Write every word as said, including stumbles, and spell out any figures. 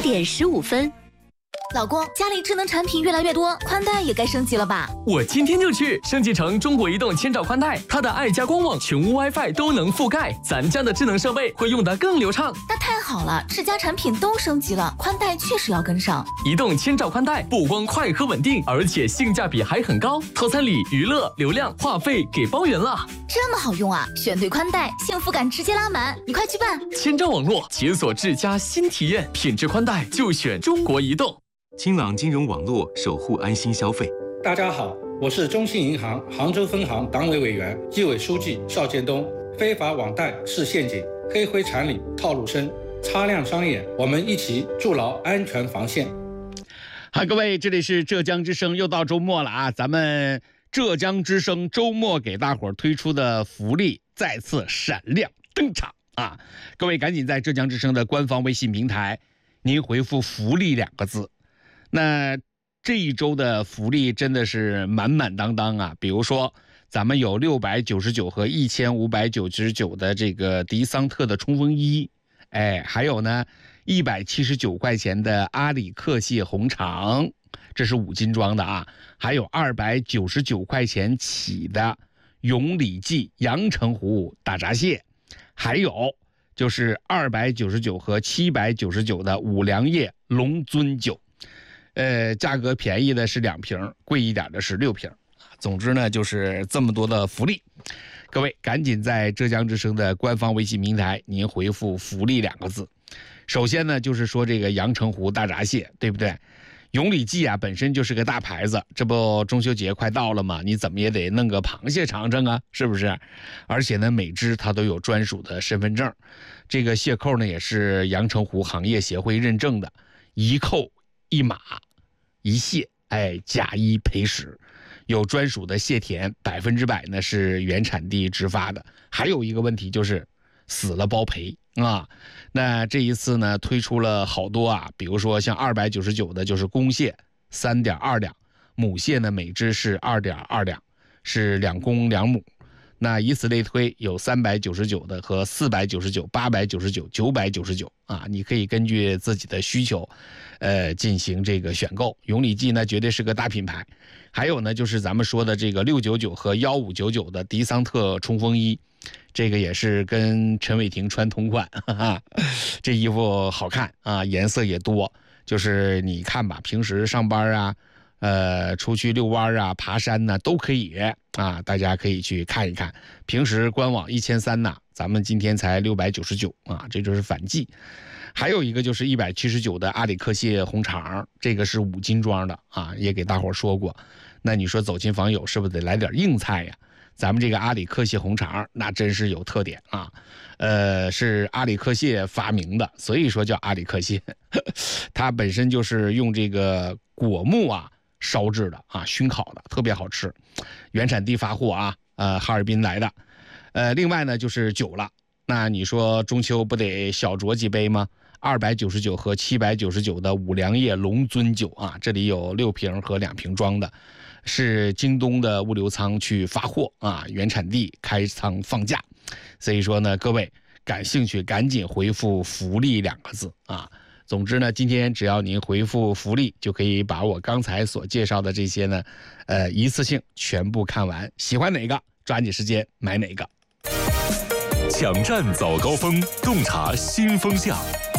点十五分。 老公，家里智能产品越来越多，宽带也该升级了吧？ 我今天就去升级成中国移动千兆宽带，它的爱家光网、全屋 WiFi 都能覆盖，咱家的智能设备会用得更流畅。 那太好了，智家产品都升级了，宽带确实要跟上。 移动千兆宽带不光快和稳定，而且性价比还很高，套餐里娱乐、流量、话费给包圆了。 这么好用啊！选对宽带，幸福感直接拉满，你快去办！ 千兆网络解锁智家新体验，品质宽带就选中国移动。 清朗金融网络，守护安心消费。 大家好，我是中信银行杭州分行党委委员、纪委书记邵建东。非法网贷是陷阱，黑灰产里套路深，擦亮双眼，我们一起筑牢安全防线。 好，各位，这里是浙江之声，又到周末了啊！咱们浙江之声周末给大伙儿推出的福利再次闪亮登场啊！各位赶紧在浙江之声的官方微信平台，您回复“福利”两个字。那这一周的福利真的是满满当当啊！比如说，咱们有六百九十九和一千五百九十九的这个迪桑特的冲锋衣，哎，还有呢一百七十九块钱的阿里克蟹红肠，这是五斤装的啊，还有二百九十九块钱起的永礼记阳澄湖大闸蟹，还有就是二百九十九和七百九十九的五粮液龙尊酒。呃，价格便宜的是两瓶，贵一点的是六瓶。总之呢，就是这么多的福利，各位赶紧在浙江之声的官方微信平台，您回复“福利”两个字。首先呢，就是说这个阳澄湖大闸蟹，对不对？永礼记啊，本身就是个大牌子，这不中秋节快到了嘛，你怎么也得弄个螃蟹尝尝啊，是不是？而且呢，每只它都有专属的身份证，这个蟹扣呢也是阳澄湖行业协会认证的，一扣一码一蟹，哎，假一赔十，有专属的蟹田，百分之百呢是原产地直发的。还有一个问题就是死了包赔啊。那这一次呢推出了好多啊，比如说像二百九十九的就是公蟹三点二两，母蟹呢每只是二点二两，是两公两母。那以此类推，有三百九十九的和四百九十九、八百九十九、九百九十九啊，你可以根据自己的需求，呃，进行这个选购。永礼记呢，绝对是个大品牌。还有呢，就是咱们说的这个六九九和幺五九九的迪桑特冲锋衣，这个也是跟陈伟霆穿同款，哈哈，这衣服好看啊，颜色也多。就是你看吧，平时上班啊。呃，出去遛弯啊、爬山呢、啊、都可以啊，大家可以去看一看。平时官网一千三呢，咱们今天才六百九十九啊，这就是反季。还有一个就是一百七十九的阿里克蟹红肠，这个是五斤装的啊，也给大伙说过。那你说走亲访友是不是得来点硬菜呀？咱们这个阿里克蟹红肠那真是有特点啊，呃，是阿里克蟹发明的，所以说叫阿里克蟹。它本身就是用这个果木啊烧制的啊，熏烤的，特别好吃，原产地发货啊，呃，哈尔滨来的。呃，另外呢就是酒了，那你说中秋不得小酌几杯吗？二百九十九和七百九十九的五粮液龙尊酒啊，这里有六瓶和两瓶装的，是京东的物流仓去发货啊，原产地开仓放假。所以说呢，各位感兴趣赶紧回复福利两个字啊。总之呢，今天只要您回复福利，就可以把我刚才所介绍的这些呢，呃，一次性全部看完。喜欢哪个，抓紧时间买哪个。 抢占早高峰，洞察新风向。